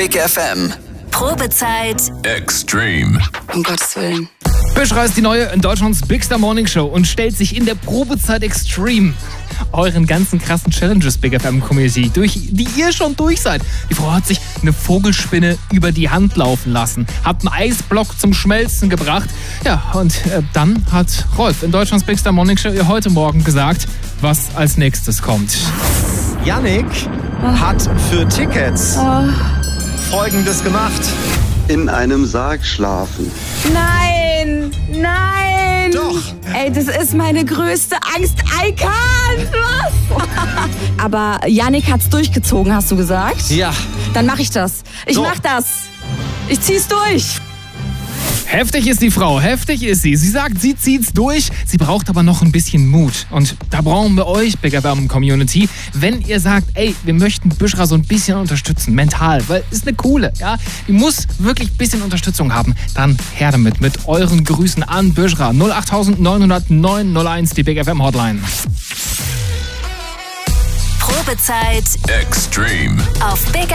Big FM. Probezeit Extreme. Um Gottes Willen. Büşra ist die neue in Deutschlands Big Star Morning Show und stellt sich in der Probezeit Extreme euren ganzen krassen Challenges Big FM Community, durch die ihr schon durch seid. Die Frau hat sich eine Vogelspinne über die Hand laufen lassen, hat einen Eisblock zum Schmelzen gebracht. Ja, und dann hat Rolf in Deutschlands Big Star Morning Show ihr heute Morgen gesagt, was als nächstes kommt. Yannick hat für Tickets Folgendes gemacht. In einem Sarg schlafen. Nein! Nein! Doch! Ey, das ist meine größte Angst. I can't! Was? Aber Yannick hat's durchgezogen, hast du gesagt? Ja. Dann mach ich das. Ich mach das. Ich zieh's durch. Heftig ist die Frau, heftig ist sie. Sie sagt, sie zieht's durch, sie braucht aber noch ein bisschen Mut. Und da brauchen wir euch, Big FM Community, wenn ihr sagt, ey, wir möchten Büşra so ein bisschen unterstützen, mental, weil ist eine coole, ja, die muss wirklich ein bisschen Unterstützung haben, dann her damit mit euren Grüßen an Büşra. 08900 901, die Big FM Hotline. Probezeit Extreme. auf Big